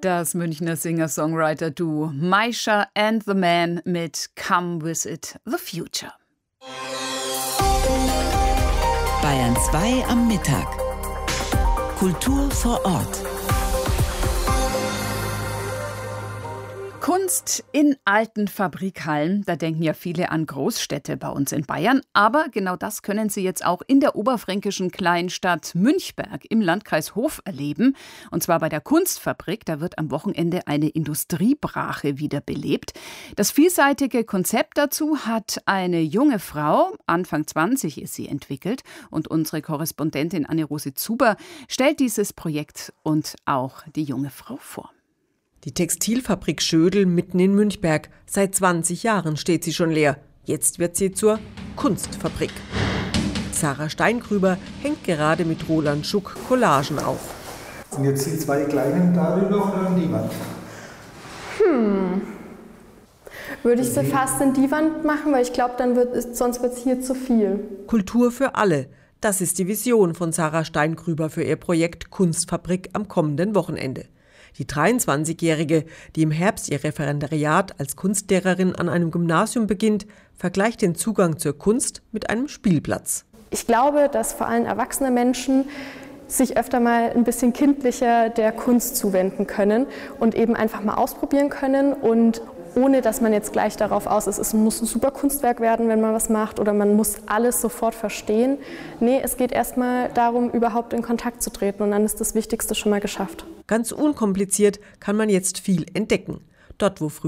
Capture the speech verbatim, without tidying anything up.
Das Münchner Singer-Songwriter-Duo Maisha and the Man mit Come Visit the Future. Bayern zwei am Mittag. Kultur vor Ort. Kunst in alten Fabrikhallen, da denken ja viele an Großstädte bei uns in Bayern. Aber genau das können Sie jetzt auch in der oberfränkischen Kleinstadt Münchberg im Landkreis Hof erleben. Und zwar bei der Kunstfabrik. Da wird am Wochenende eine Industriebrache wiederbelebt. Das vielseitige Konzept dazu hat eine junge Frau, Anfang zwanzig ist sie, entwickelt. Und unsere Korrespondentin Anne-Rose Zuber stellt dieses Projekt und auch die junge Frau vor. Die Textilfabrik Schödel mitten in Münchberg. Seit zwanzig Jahren steht sie schon leer. Jetzt wird sie zur Kunstfabrik. Sarah Steingrüber hängt gerade mit Roland Schuck Collagen auf. Und jetzt die zwei kleinen darüber oder an die Wand? Hm. Würde ich sie fast in die Wand machen, weil ich glaube, dann wird sonst wird es hier zu viel. Kultur für alle. Das ist die Vision von Sarah Steingrüber für ihr Projekt Kunstfabrik am kommenden Wochenende. Die dreiundzwanzigjährige, die im Herbst ihr Referendariat als Kunstlehrerin an einem Gymnasium beginnt, vergleicht den Zugang zur Kunst mit einem Spielplatz. Ich glaube, dass vor allem erwachsene Menschen sich öfter mal ein bisschen kindlicher der Kunst zuwenden können und eben einfach mal ausprobieren können und ohne dass man jetzt gleich darauf aus ist, es muss ein super Kunstwerk werden, wenn man was macht oder man muss alles sofort verstehen. Nee, es geht erstmal darum, überhaupt in Kontakt zu treten und dann ist das Wichtigste schon mal geschafft. Ganz unkompliziert kann man jetzt viel entdecken. Dort, wo früher